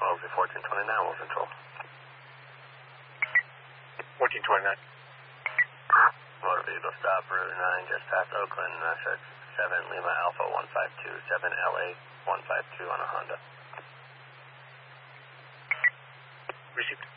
Wellesley 1429, will control. 1429. Motor vehicle stop, Route 9, just past Oakland, 7 Lima Alpha 152, 7 LA 152 on a Honda. Received.